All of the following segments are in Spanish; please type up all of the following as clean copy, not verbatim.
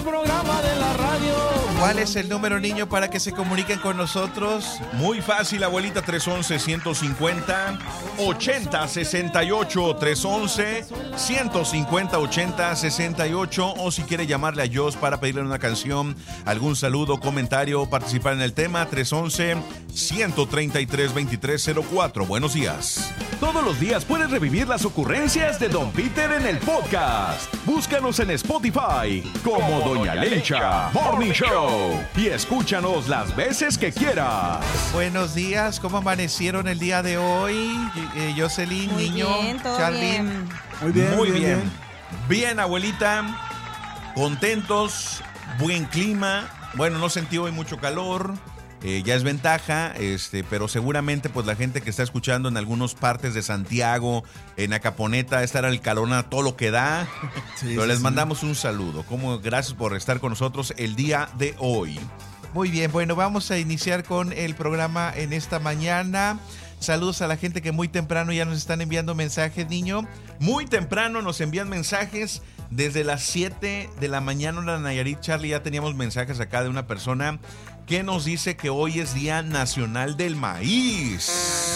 programa de la radio. ¿Cuál es el número, niño, para que se comuniquen con nosotros? Muy fácil, abuelita, 311-150-8068, 311-150-8068, o si quiere llamarle a Jos para pedirle una canción, algún saludo, comentario, participar en el tema, 311-133-2304. Buenos días. Todos los días puedes revivir las ocurrencias de Don Peter en el podcast. Búscanos en Spotify como Doña Lencha Morning Show y escúchanos las veces que quieras. Buenos días, ¿cómo amanecieron el día de hoy? Jocelyn, muy niño, bien, todo Charlie. bien. Muy bien. Bien, abuelita. Contentos, buen clima. Bueno, no sentí hoy mucho calor. Ya es ventaja, pero seguramente pues la gente que está escuchando en algunas partes de Santiago, en Acaponeta, estará el calor a todo lo que da. Sí, pero les mandamos un saludo. Gracias por estar con nosotros el día de hoy. Muy bien, bueno, vamos a iniciar con el programa en esta mañana. Saludos a la gente que muy temprano ya nos están enviando mensajes, niño. Muy temprano nos envían mensajes. Desde las 7 de la mañana en la Nayarit, Charlie, ya teníamos mensajes acá de una persona que nos dice que hoy es Día Nacional del Maíz.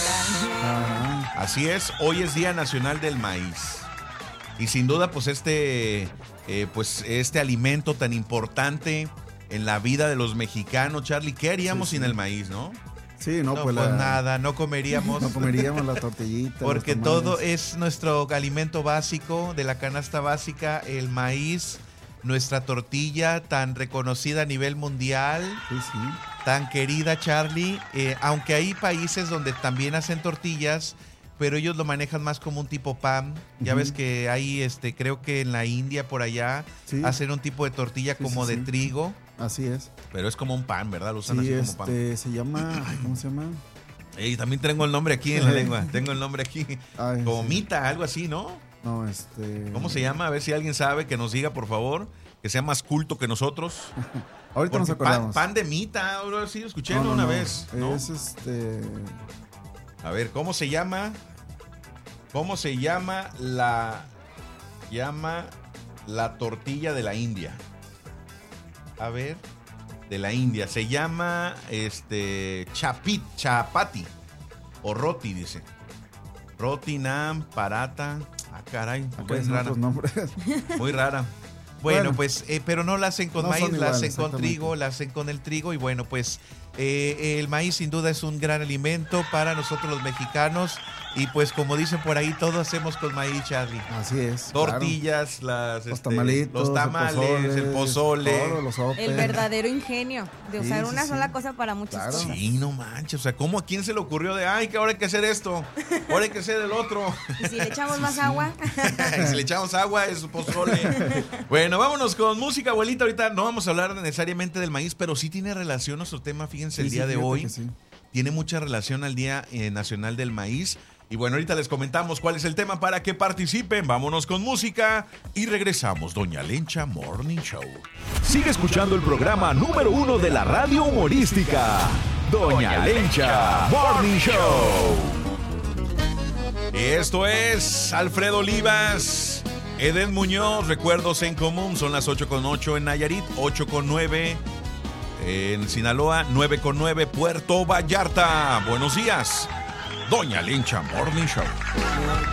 Así es, hoy es Día Nacional del Maíz. Y sin duda, pues este alimento tan importante en la vida de los mexicanos, Charlie, ¿qué haríamos sin el maíz, no? Sí, no, pues nada, no comeríamos. No comeríamos la tortillita. Porque todo es nuestro alimento básico, de la canasta básica, el maíz, nuestra tortilla tan reconocida a nivel mundial, sí. tan querida, Charlie. Aunque hay países donde también hacen tortillas, pero ellos lo manejan más como un tipo pan. Ya ves que hay, creo que en la India, por allá, hacen un tipo de tortilla como de trigo. Así es. Pero es como un pan, ¿verdad? Lo usan así como pan. Se llama, ¿cómo se llama? También tengo el nombre aquí en la lengua. Tengo el nombre aquí. Como mita, algo así, ¿no? No, ¿Cómo se llama? A ver si alguien sabe, que nos diga, por favor. Que sea más culto que nosotros. Ahorita nos acordamos. Pan de mita, ahora sí lo escuché una vez. ¿No? Es A ver, ¿cómo se llama? ¿Cómo se llama la tortilla de la India? A ver, de la India. Se llama chapati o roti, dice. Roti, nam, parata. Ah, caray, pues rara. Muy rara. Bueno, pues, pero no la hacen con maíz, la hacen con trigo, la hacen con el trigo. Y bueno, pues el maíz sin duda es un gran alimento para nosotros los mexicanos. Y pues como dicen por ahí, todo hacemos con maíz, Charlie. Así es. Tortillas, claro. Los tamalitos, el pozole. El verdadero ingenio de usar una sola cosa para muchas cosas. Sí, no manches. O sea, ¿cómo a quién se le ocurrió de, que ahora hay que hacer esto? Ahora hay que hacer el otro. Y si le echamos más agua. Y si le echamos agua, es pozole. Bueno, vámonos con música, abuelita. Ahorita no vamos a hablar necesariamente del maíz, pero sí tiene relación nuestro tema, fíjense, el día de hoy. Tiene mucha relación al Día Nacional del Maíz. Y bueno, ahorita les comentamos cuál es el tema para que participen. Vámonos con música y regresamos. Doña Lencha Morning Show. Sigue escuchando el programa número 1 de la radio humorística, Doña Lencha Morning Show. Esto es Alfredo Olivas, Eden Muñoz, Recuerdos en Común. Son las 8:08 en Nayarit, 8:09 en Sinaloa, 9:09 Puerto Vallarta. Buenos días. Doña Lencha Morning Show.